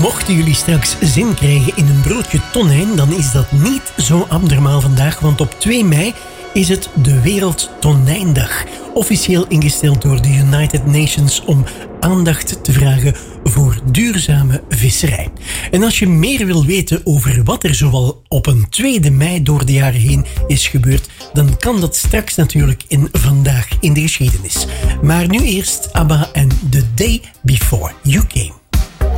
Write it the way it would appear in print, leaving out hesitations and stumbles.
Mochten jullie straks zin krijgen in een broodje tonijn, dan is dat niet zo abnormaal vandaag, want op 2 mei is het de Wereld Tonijndag. Officieel ingesteld door de United Nations om aandacht te vragen voor duurzame visserij. En als je meer wil weten over wat er zoal op een 2 mei door de jaren heen is gebeurd, dan kan dat straks natuurlijk in Vandaag in de Geschiedenis. Maar nu eerst ABBA en The Day Before You Came.